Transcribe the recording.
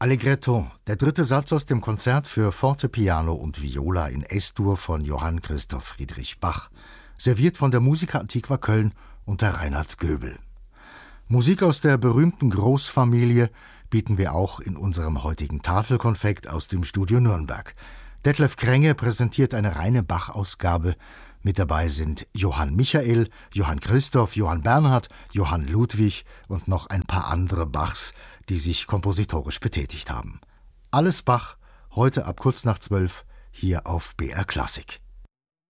Allegretto, der dritte Satz aus dem Konzert für Fortepiano und Viola in Es-Dur von Johann Christoph Friedrich Bach, serviert von der Musica Antiqua Köln unter Reinhard Göbel. Musik aus der berühmten Großfamilie bieten wir auch in unserem heutigen Tafelkonfekt aus dem Studio Nürnberg. Detlef Krenge präsentiert eine reine Bach-Ausgabe. Mit dabei sind Johann Michael, Johann Christoph, Johann Bernhard, Johann Ludwig und noch ein paar andere Bachs, die sich kompositorisch betätigt haben. Alles Bach, heute ab kurz nach 12 hier auf BR Klassik.